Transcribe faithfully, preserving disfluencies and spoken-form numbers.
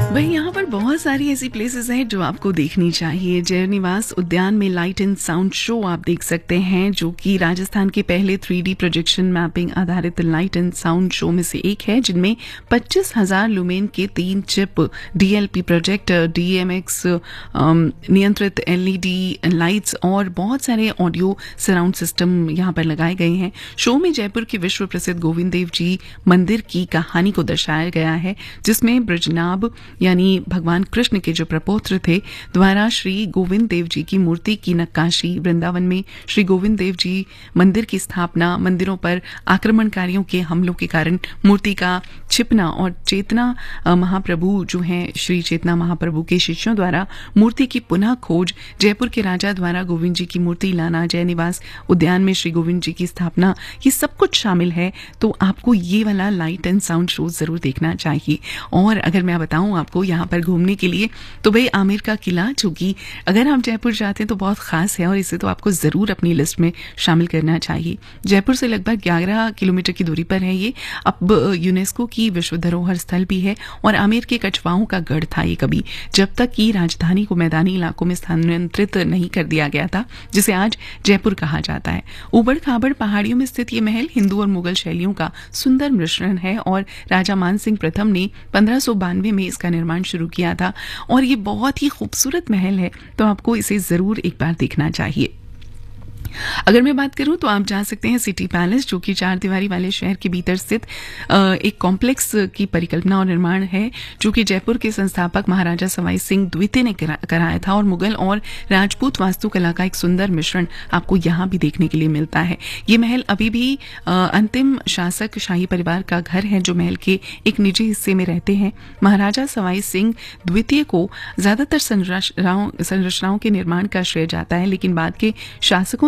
वही यहाँ पर बहुत सारी ऐसी प्लेसेस हैं जो आपको देखनी चाहिए। जय निवास उद्यान में लाइट एंड साउंड शो आप देख सकते हैं, जो कि राजस्थान के पहले थ्री डी प्रोजेक्शन मैपिंग आधारित लाइट एंड साउंड शो में से एक है, जिनमें पच्चीस हजार लुमेन के तीन चिप डीएलपी प्रोजेक्टर, डीएमएक्स नियंत्रित एलईडी लाइट्स और बहुत सारे ऑडियो सराउंड सिस्टम यहाँ पर लगाए गए हैं। शो में जयपुर के विश्व प्रसिद्ध गोविंद देव जी मंदिर की कहानी को दर्शाया गया है, जिसमें ब्रजनाभ यानी भगवान कृष्ण के जो प्रपौत्र थे द्वारा श्री गोविंद देव जी की मूर्ति की नक्काशी, वृंदावन में श्री गोविंद देव जी मंदिर की स्थापना, मंदिरों पर आक्रमणकारियों के हमलों के कारण मूर्ति का छिपना और चेतना महाप्रभु जो हैं श्री चेतना महाप्रभु के शिष्यों द्वारा मूर्ति की पुनः खोज, जयपुर के राजा द्वारा गोविंद जी की मूर्ति लाना, जय निवास उद्यान में श्री गोविंद जी की स्थापना, ये सब कुछ शामिल है। तो आपको ये वाला लाइट एंड साउंड शो जरूर देखना चाहिए। और अगर मैं बताऊं आपको यहाँ पर घूमने के लिए, तो भाई आमेर का किला, जो कि अगर आप जयपुर जाते हैं तो बहुत खास है और इसे तो आपको जरूर अपनी लिस्ट में शामिल करना चाहिए। जयपुर से लगभग ग्यारह किलोमीटर की दूरी पर है ये। अब यूनेस्को की विश्व धरोहर स्थल भी है और आमेर के कछवाओं का गढ़ था ये कभी, जब तक कि राजधानी को मैदानी इलाकों में स्थानांतरित नहीं कर दिया गया था, जिसे आज जयपुर कहा जाता है। उबड़ खाबड़ पहाड़ियों में स्थित ये महल हिंदू और मुगल शैलियों का सुंदर मिश्रण है और राजा मान सिंह प्रथम ने पंद्रह सौ बानवे में इसका निर्माण शुरू किया था और ये बहुत ही खूबसूरत महल है, तो आपको इसे जरूर एक बार देखना चाहिए। अगर मैं बात करूं तो आप जा सकते हैं सिटी पैलेस, जो कि चार दीवारी वाले शहर के भीतर स्थित एक कॉम्प्लेक्स की परिकल्पना और निर्माण है, जो कि जयपुर के संस्थापक महाराजा सवाई सिंह द्वितीय ने कराया था और मुगल और राजपूत वास्तुकला का एक सुंदर मिश्रण आपको यहाँ भी देखने के लिए मिलता है। ये महल अभी भी अंतिम शासक शाही परिवार का घर है, जो महल के एक निजी हिस्से में रहते हैं। महाराजा सवाई सिंह द्वितीय को ज्यादातर संरचनाओं संरचनाओं के निर्माण का श्रेय जाता है, लेकिन बाद के शासकों